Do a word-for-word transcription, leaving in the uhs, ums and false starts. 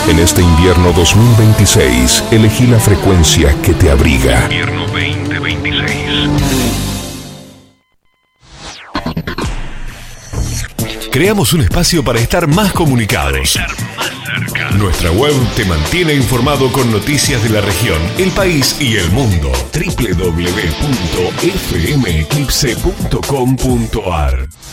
En este invierno dos mil veintiséis, elegí la frecuencia que te abriga. Invierno veinte veintiséis. Creamos un espacio para estar más comunicados. Nuestra web te mantiene informado con noticias de la región, el país y el mundo. doble u doble u doble u punto f m eclipse punto com punto a r